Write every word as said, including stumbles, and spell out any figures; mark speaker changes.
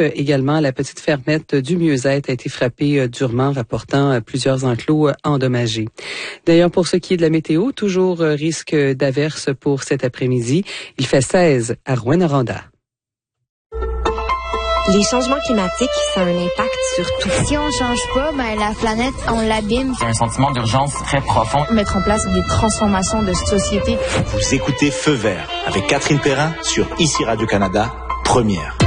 Speaker 1: également. La petite fermette du Mieux-être a été frappée durement, rapportant plusieurs enclos endommagés. D'ailleurs, pour ce qui est de la météo, toujours risque d'averse pour cet après-midi. Il fait seize à Rouyn-Noranda.
Speaker 2: Les changements climatiques, ça a un impact sur tout.
Speaker 3: Si on change pas, ben la planète, on l'abîme.
Speaker 4: C'est un sentiment d'urgence très profond.
Speaker 3: Mettre en place des transformations de société.
Speaker 5: Vous écoutez Feu vert avec Catherine Perrin sur Ici Radio-Canada, première.